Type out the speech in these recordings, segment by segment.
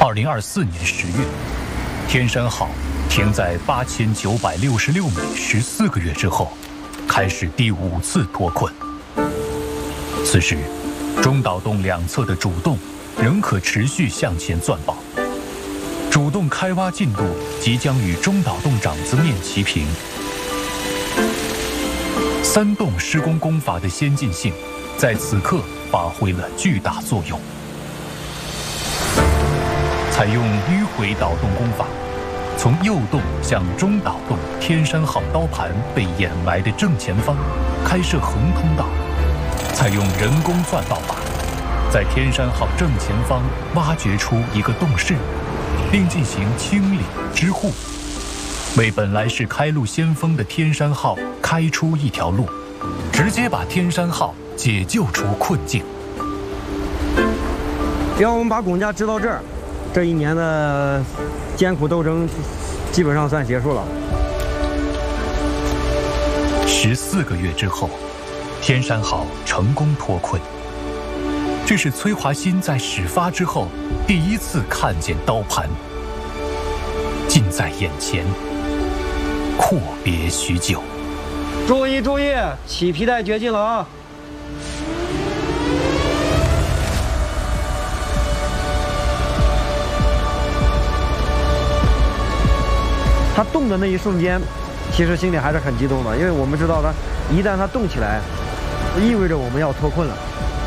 2024年10月，天山号停在8966米14个月之后，开始第5次脱困。此时，中岛洞两侧的主洞仍可持续向前钻爆，主洞开挖进度即将与中岛洞掌子面齐平。3洞施工工法的先进性，在此刻发挥了巨大作用。采用迂回导洞工法，从右洞向中岛洞天山号刀盘被掩埋的正前方开设横通道，采用人工钻道法，在天山号正前方挖掘出一个洞室，并进行清理支护，为本来是开路先锋的天山号开出一条路，直接把天山号解救出困境。 让我们把龚家支到这儿，这1年的艰苦斗争基本上算结束了。 14个月之后，天山号成功脱困。这是崔华新在始发之后第1次看见刀盘，近在眼前，阔别许久。 注意注意，起皮带掘进了啊！它动的那一瞬间，其实心里还是很激动的，因为我们知道它一旦它动起来，意味着我们要脱困了。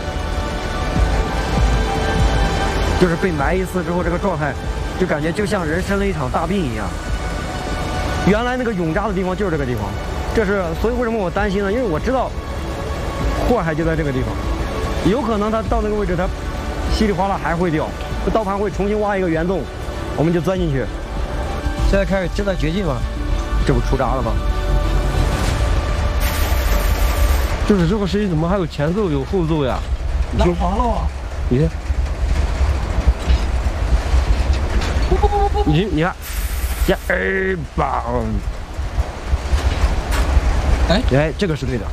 就是被埋一次之后，这个状态就感觉就像人生了一场大病一样。原来那个永扎的地方就是这个地方，这是所以为什么我担心呢？因为我知道祸害就在这个地方，有可能它到那个位置，它稀里哗啦还会掉，刀盘会重新挖一个圆洞，我们就钻进去。现在开始正在掘进吗？这不出渣了吗？ 就是这个声音怎么还有前奏有后奏呀？ 拉黄了啊！ 你看，你看，呀棒！ 哎，这个是对的。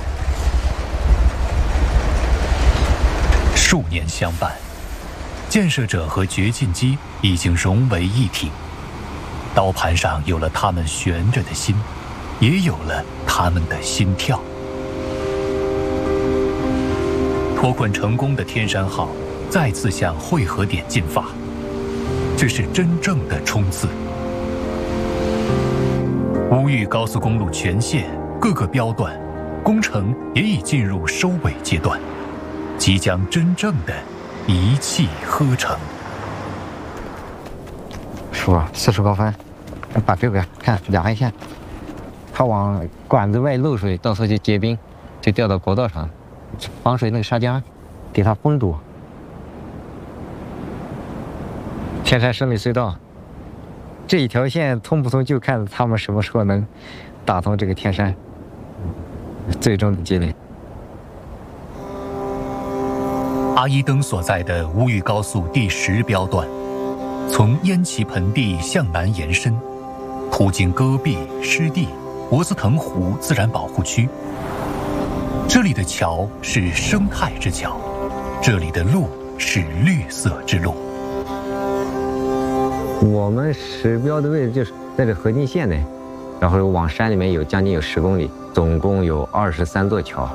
数年相伴，建设者和掘进机已经融为一体。刀盘上有了他们悬着的心，也有了他们的心跳。脱困成功的天山号再次向汇合点进发，这是真正的冲刺。乌豫高速公路全线各个标段工程也已进入收尾阶段，即将真正的一气呵成。 叔，40高分，把这个看量一下，它往管子外漏水，到时候就结冰，就掉到国道上，防水那个砂浆给它封堵。天山生理隧道这一条线通不通，就看他们什么时候能打通这个天山最终的接连。 阿一登所在的乌豫高速第10标段，从烟岐盆地向南延伸，途经戈壁、湿地、博斯腾湖自然保护区。这里的桥是生态之桥，这里的路是绿色之路。 我们实标的位置就是在这合金线内，然后往山里面将近10公里，总共有23座桥。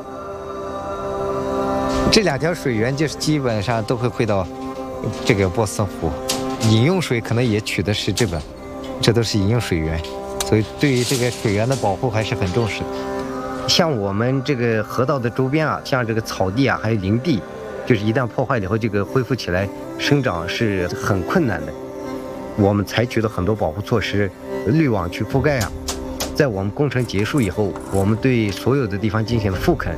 这2条水源就是基本上都会汇到这个波斯湖，饮用水可能也取的是这个，这都是饮用水源，所以对于这个水源的保护还是很重视的。像我们这个河道的周边啊，像这个草地啊，还有林地，就是一旦破坏了以后，这个恢复起来生长是很困难的。我们采取了很多保护措施，滤网去覆盖啊。在我们工程结束以后，我们对所有的地方进行了复垦。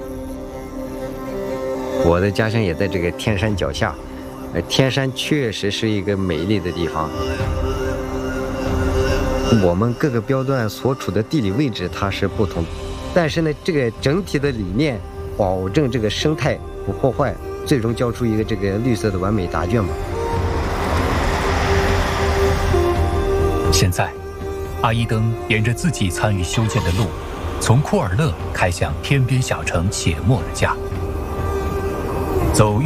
我的家乡也在这个天山脚下，天山确实是一个美丽的地方。我们各个标段所处的地理位置它是不同，但是呢，这个整体的理念，保证这个生态不破坏，最终交出一个这个绿色的完美答卷吧。 现在，阿一登沿着自己参与修建的路，从库尔勒开向天边小城且末的家。走